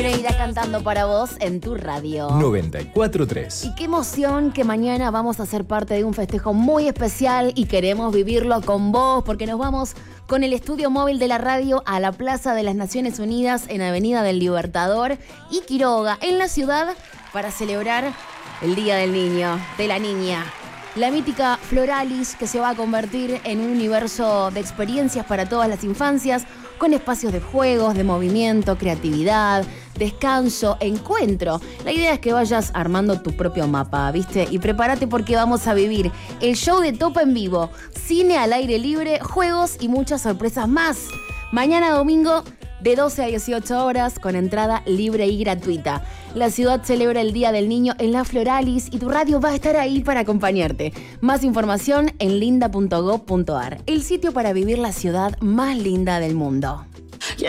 Irá cantando para vos en tu radio 94.3. Y qué emoción que mañana vamos a ser parte de un festejo muy especial y queremos vivirlo con vos porque nos vamos con el estudio móvil de la radio a la Plaza de las Naciones Unidas en Avenida del Libertador y Quiroga, en la ciudad, para celebrar el Día del Niño, de la Niña. La mítica Floralis, que se va a convertir en un universo de experiencias para todas las infancias, con espacios de juegos, de movimiento, creatividad, descanso, encuentro. La idea es que vayas armando tu propio mapa, ¿viste? Y prepárate porque vamos a vivir el show de Topa en vivo, cine al aire libre, juegos y muchas sorpresas más. Mañana domingo, de 12 a 18 horas, con entrada libre y gratuita. La ciudad celebra el Día del Niño en la Floralis y tu radio va a estar ahí para acompañarte. Más información en linda.gov.ar, el sitio para vivir la ciudad más linda del mundo.